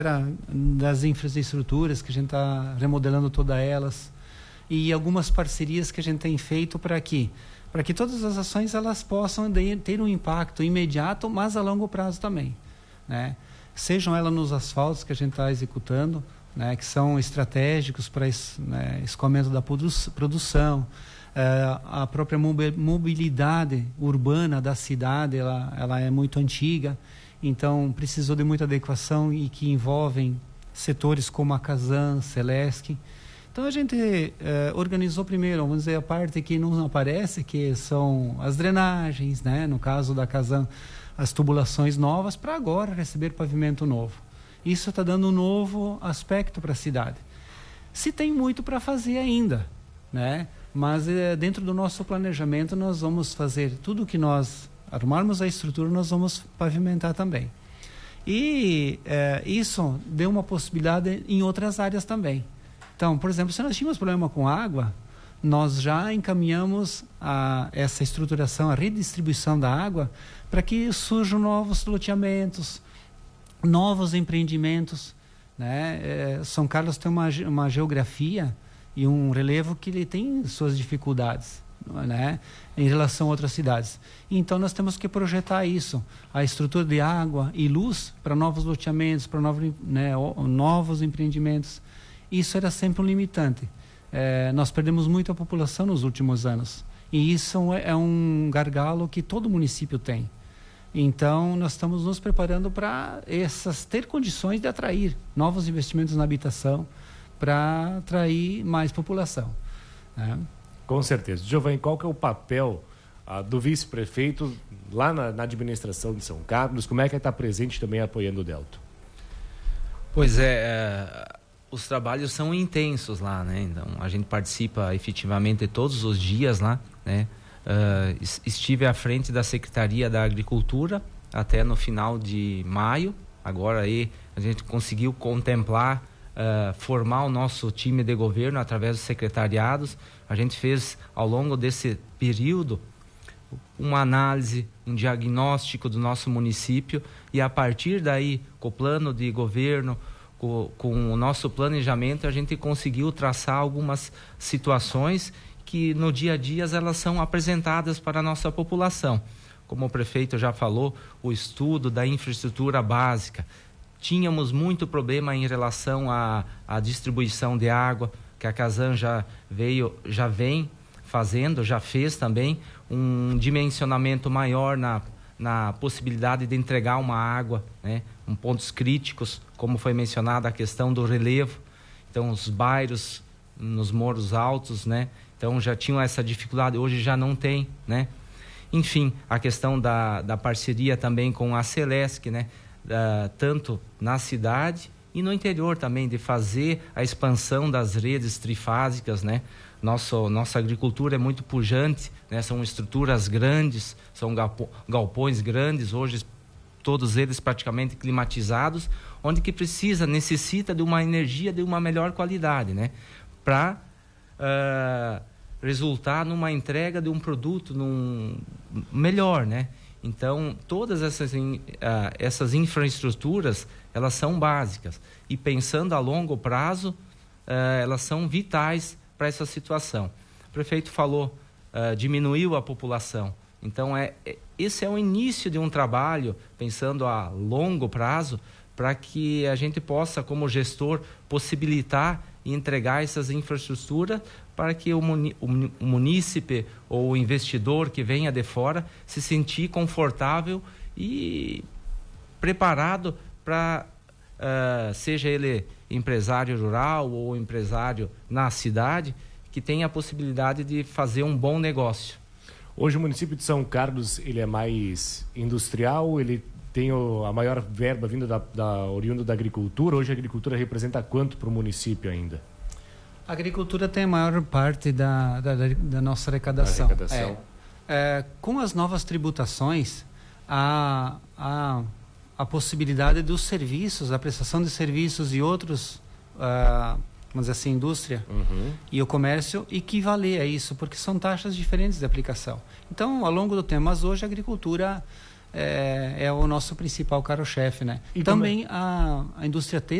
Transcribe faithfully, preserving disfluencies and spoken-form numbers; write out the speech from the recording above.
das infraestruturas, que a gente está remodelando todas elas, e algumas parcerias que a gente tem feito para que, para que todas as ações elas possam de, ter um impacto imediato, mas a longo prazo também, né? Sejam elas nos asfaltos que a gente está executando, né, que são estratégicos para es, né, escoamento da produ produção, é, a própria mobilidade urbana da cidade, ela, ela é muito antiga, então precisou de muita adequação e que envolvem setores como a Casan, Celesc. Então a gente é, organizou primeiro, vamos dizer, a parte que não aparece, que são as drenagens, né, no caso da Casan, as tubulações novas, para agora receber pavimento novo. Isso está dando um novo aspecto para a cidade. Se tem muito para fazer ainda, né? Mas é, dentro do nosso planejamento nós vamos fazer tudo que nós arrumarmos a estrutura, nós vamos pavimentar também. E é, isso deu uma possibilidade em outras áreas também. Então, por exemplo, se nós tínhamos problema com água, nós já encaminhamos a, essa estruturação, a redistribuição da água, para que surjam novos loteamentos, novos empreendimentos, né? É, São Carlos tem uma, uma geografia e um relevo que ele tem suas dificuldades, né, em relação a outras cidades. Então nós temos que projetar isso, a estrutura de água e luz para novos loteamentos, para novos, né, novos empreendimentos. Isso era sempre um limitante. É, nós perdemos muito a população nos últimos anos e isso é, é um gargalo que todo município tem. Então, nós estamos nos preparando para essas ter condições de atrair novos investimentos na habitação, para atrair mais população, né? Com certeza. Giovanni, qual que é o papel ah, do vice-prefeito lá na, na administração de São Carlos? Como é que ele está presente também apoiando o Delto? Pois é, é, os trabalhos são intensos lá, né? Então, a gente participa efetivamente todos os dias lá, né? Uh, estive à frente da Secretaria da Agricultura até no final de maio. Agora aí a gente conseguiu contemplar, uh, formar o nosso time de governo através dos secretariados. A gente fez ao longo desse período uma análise, um diagnóstico do nosso município e a partir daí, com o plano de governo, com, com o nosso planejamento, a gente conseguiu traçar algumas situações que no dia a dia elas são apresentadas para a nossa população. Como o prefeito já falou, o estudo da infraestrutura básica. Tínhamos muito problema em relação à, à distribuição de água, que a Casan já veio, já vem fazendo, já fez também um dimensionamento maior na, na possibilidade de entregar uma água, né? Um pontos críticos, como foi mencionado a questão do relevo. Então, os bairros nos morros altos, né? Então já tinham essa dificuldade, hoje já não tem, né? Enfim, a questão da, da parceria também com a Celesc, né? Da, tanto na cidade e no interior também, de fazer a expansão das redes trifásicas, né? Nosso, nossa agricultura é muito pujante, né? São estruturas grandes, são galpo, galpões grandes, hoje todos eles praticamente climatizados, onde que precisa, necessita de uma energia de uma melhor qualidade, né? Para uh, resultar numa entrega de um produto num, melhor, né? Então, todas essas, uh, essas infraestruturas, elas são básicas. E pensando a longo prazo, uh, elas são vitais para essa situação. O prefeito falou, uh, diminuiu a população. Então, é, é, esse é o início de um trabalho, pensando a longo prazo, para que a gente possa, como gestor, possibilitar e entregar essas infraestruturas para que o, muni, o, o munícipe ou o investidor que venha de fora se sentir confortável e preparado para, uh, seja ele empresário rural ou empresário na cidade, que tenha a possibilidade de fazer um bom negócio. Hoje o município de São Carlos, ele é mais industrial, ele tem o, a maior verba vindo da, da oriundo da agricultura. Hoje a agricultura representa quanto para o município ainda? A agricultura tem a maior parte da, da, da nossa arrecadação. arrecadação. É, é, com as novas tributações, a, a, a possibilidade dos serviços, a prestação de serviços e outros, uh, vamos dizer assim, indústria uhum. e o comércio equivaler a isso, porque são taxas diferentes de aplicação. Então, ao longo do tempo, mas hoje a agricultura é, é o nosso principal carro-chefe, né? E também a, a indústria têxtil